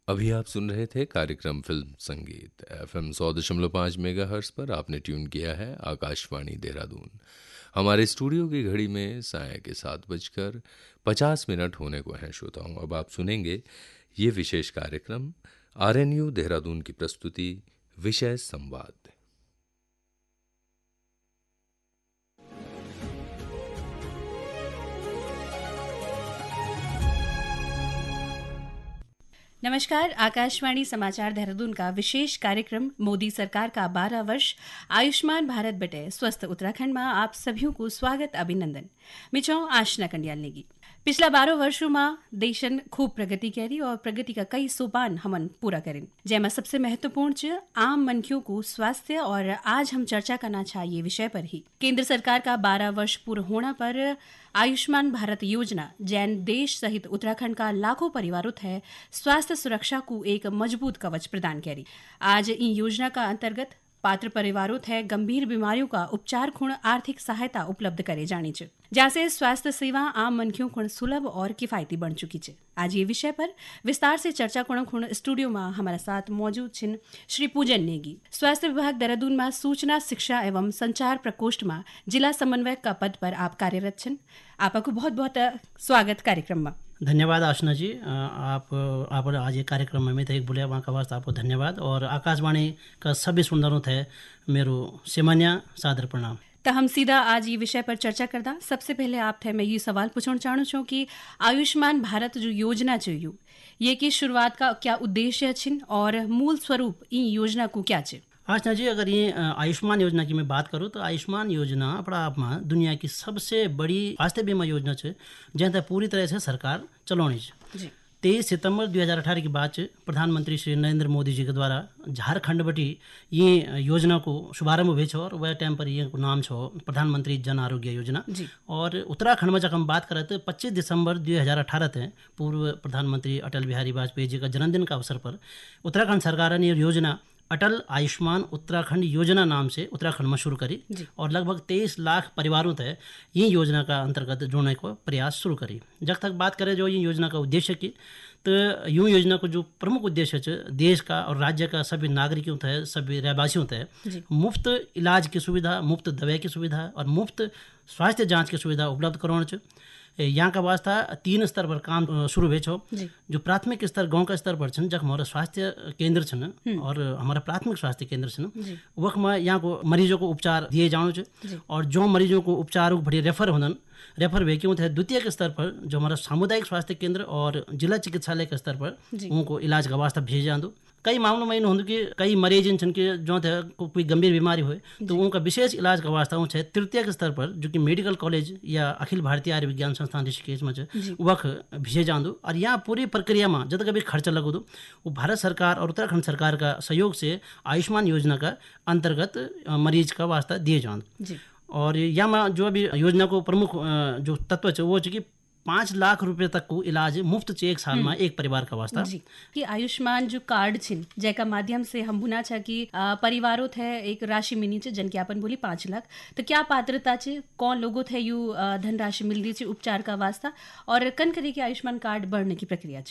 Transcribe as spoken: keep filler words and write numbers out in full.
अभी आप सुन रहे थे कार्यक्रम फिल्म संगीत एफ एम सौ दशमलव पाँच मेगा हर्ट्स पर। आपने ट्यून किया है आकाशवाणी देहरादून। हमारे स्टूडियो की घड़ी में साय के सात बजकर पचास मिनट होने को हैं श्रोताओं। अब आप सुनेंगे ये विशेष कार्यक्रम आर एन यू देहरादून की प्रस्तुति विषय संवाद। नमस्कार। आकाशवाणी समाचार देहरादून का विशेष कार्यक्रम मोदी सरकार का बारह वर्ष आयुष्मान भारत बटे स्वस्थ उत्तराखंड में आप सभी को स्वागत अभिनंदन। मिचो आशना कंडियाल नेगी पिछला बारह वर्षों में देशन खूब प्रगति करी और प्रगति का कई सोपान हमन पूरा करें, जैमा सबसे महत्वपूर्ण च आम मनखियों को स्वास्थ्य। और आज हम चर्चा करना चाहिए विषय पर ही। केंद्र सरकार का बारह वर्ष पूरा होना पर आयुष्मान भारत योजना जैन देश सहित उत्तराखंड का लाखों परिवारों है स्वास्थ्य सुरक्षा को एक मजबूत कवच प्रदान करी। आज इन योजना का अंतर्गत पात्र परिवारों है गंभीर बीमारियों का उपचार खुण आर्थिक सहायता उपलब्ध करे जानी च, जैसे स्वास्थ्य सेवा आम मनखियों खुण सुलभ और किफायती बन चुकी है। आज ये विषय पर विस्तार से चर्चा करण खुण स्टूडियो में हमारे साथ मौजूद छिन श्री पूजन नेगी, स्वास्थ्य विभाग देहरादून में सूचना शिक्षा एवं संचार प्रकोष्ठ में जिला समन्वयक का पद पर आप कार्यरत छिन। आपको बहुत बहुत स्वागत कार्यक्रम में। धन्यवाद आशना जी। आप आप आज ये कार्यक्रम में मैं एक बुलिया वहाँ का वास्ते आपको धन्यवाद और आकाशवाणी का सभी सुंदरों थे मेरो सेमान्या सादर प्रणाम। तो हम सीधा आज ये विषय पर चर्चा करदा। सबसे पहले आप थे मैं ये सवाल पूछना चाहूँ छूँ कि आयुष्मान भारत जो योजना चाहिए ये की शुरुआत का क्या उद्देश्य छिन और मूल स्वरूप इन योजना को क्या चे? आशना जी, अगर ये आयुष्मान योजना की मैं बात करूँ तो आयुष्मान योजना अपना आप में दुनिया की सबसे बड़ी स्वास्थ्य बीमा योजना है जहाँ पूरी तरह से सरकार चलानी है। तेईस सितंबर दो हज़ार अठारह की बात प्रधानमंत्री श्री नरेंद्र मोदी जी के द्वारा झारखंड बटी ये योजना को शुभारंभ हुए और वह टाइम पर ये नाम छो प्रधानमंत्री जन आरोग्य योजना। और उत्तराखंड में जब हम बात करें तो पच्चीस दिसंबर दो हज़ार अठारह थे पूर्व प्रधानमंत्री अटल बिहारी वाजपेयी जी का जन्मदिन का अवसर पर उत्तराखंड सरकार ने योजना अटल आयुष्मान उत्तराखंड योजना नाम से उत्तराखंड में शुरू करी और लगभग तेईस लाख परिवारों तक ये योजना का अंतर्गत जोड़ने को प्रयास शुरू करी। जब तक बात करें जो ये योजना का उद्देश्य की तो यूँ योजना को जो प्रमुख उद्देश्य है देश का और राज्य का सभी नागरिकों तक सभी रहवासियों तक मुफ्त इलाज की सुविधा, मुफ्त दवाई की सुविधा और मुफ्त स्वास्थ्य जाँच की सुविधा उपलब्ध करवाना। यहाँ का वास्ता तीन स्तर पर काम शुरू हुए छो। जो प्राथमिक स्तर गांव का स्तर पर छन जब हमारा स्वास्थ्य केंद्र छन और हमारा प्राथमिक स्वास्थ्य केंद्र छन वक्त में यहाँ को मरीजों को उपचार दिए जानो छ और जो मरीजों को उपचार बड़ी रेफर होना रेफर वे क्यों थे द्वितीय स्तर पर जो हमारा सामुदायिक स्वास्थ्य केंद्र और जिला चिकित्सालय के स्तर पर उनको इलाज का वास्ता भेजे जादो। कई मामलों में इन होंगे कि कई मरीज इन के जो थे को कोई गंभीर बीमारी हुए तो उनका विशेष इलाज का वास्ता है तृतीय स्तर पर जो कि मेडिकल कॉलेज या अखिल भारतीय आयुर्विज्ञान संस्थान ऋषिकेश में वह भेजे जादो। और यहाँ पूरी प्रक्रिया में जब कभी खर्च लगो दो वो भारत सरकार और उत्तराखंड सरकार का सहयोग से आयुष्मान योजना का अंतर्गत मरीज का वास्ता दिए जादो। और यहाँ जो अभी योजना को प्रमुख जो तत्व है वो कि पाँच लाख रुपए तक को इलाज मुफ्त चे एक साल में एक परिवार का वास्ता कि आयुष्मान जो कार्ड छिन जैका माध्यम से हम बुना छा कि परिवारों थे एक राशि मिनी छे जन के अपन बोली पाँच लाख तो क्या पात्रता छे कौन लोगों थे यू धनराशि मिल रही छे उपचार का वास्ता और कन करे कि आयुष्मान कार्ड बढ़ने की प्रक्रिया